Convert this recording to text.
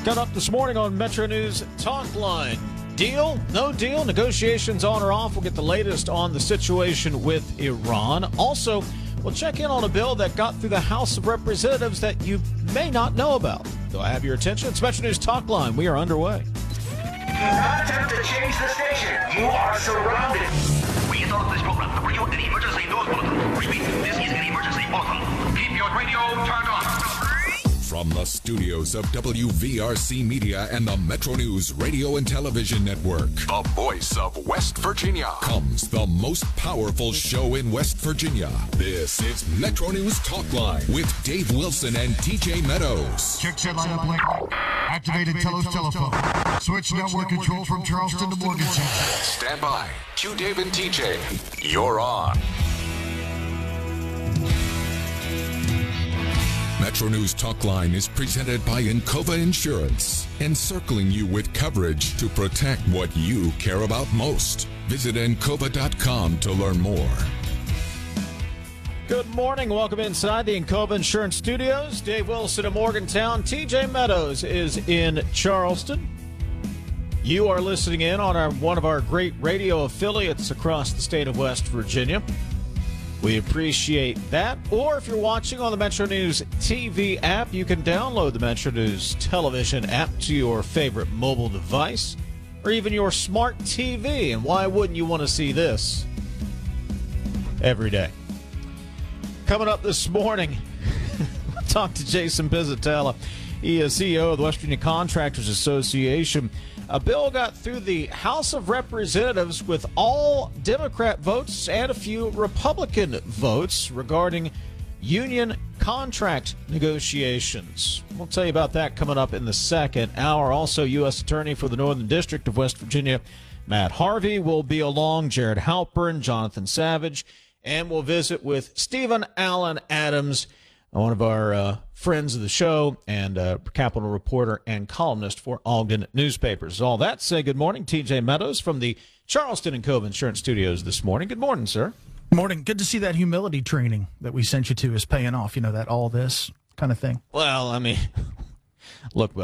Coming up this morning on Metro News Talk Line. Deal? No deal? Negotiations on or off? We'll get the latest on the situation with Iran. Also, we'll check in on a bill that got through the House of Representatives that you may not know about. Do I have your attention? It's Metro News Talk Line. We are underway. Do not attempt to change the station. You are surrounded. We interrupt this program to bring you an emergency news bulletin. Repeat, this is an emergency bulletin. Keep your radio turned on. From the studios of WVRC Media and the Metro News Radio and Television Network, the voice of West Virginia, comes the most powerful show in West Virginia. This is Metro News Talk Line with Dave Wilson and TJ Meadows. Check set line up link. Activated Telos telephone. Switch network control from Charleston to Morgantown. Stand by. Q Dave and TJ. You're on. Metro News Talk Line is presented by Encova Insurance, encircling you with coverage to protect what you care about most. Visit Encova.com to learn more. Good morning. Welcome inside the Encova Insurance Studios. Dave Wilson of Morgantown. TJ Meadows is in Charleston. You are listening in on one of our great radio affiliates across the state of West Virginia. We appreciate that. Or if you're watching on the Metro News TV app, you can download the Metro News television app to your favorite mobile device or even your smart TV. And why wouldn't you want to see this every day? Coming up this morning, we'll talk to Jason Pizzatella. He is CEO of the West Virginia Contractors Association. A bill got through the House of Representatives with all Democrat votes and a few Republican votes regarding union contract negotiations. We'll tell you about that coming up in the second hour. Also, U.S. Attorney for the Northern District of West Virginia, Matt Harvey, will be along, Jared Halpern, Jonathan Savage, and we'll visit with Stephen Allen Adams, one of our friends of the show and Capitol reporter and columnist for Ogden Newspapers. All that, say good morning, TJ Meadows from the Charleston and Encova Insurance Studios this morning. Good morning, sir. Morning. Good to see that humility training that we sent you to is paying off, that all this kind of thing. Well, I mean, look,